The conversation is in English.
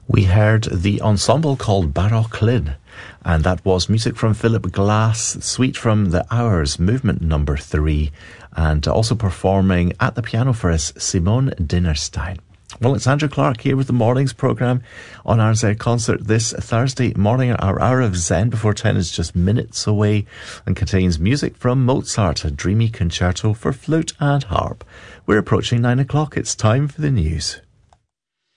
We heard the ensemble called Baroque Lynn, and that was music from Philip Glass, suite from The Hours, movement number 3, and also performing at the piano for us, Simone Dinnerstein. Well, it's Andrew Clark here with the morning's programme on RZ Concert this Thursday morning. Our hour of Zen before 10 is just minutes away and contains music from Mozart, a dreamy concerto for flute and harp. We're approaching 9 o'clock. It's time for the news.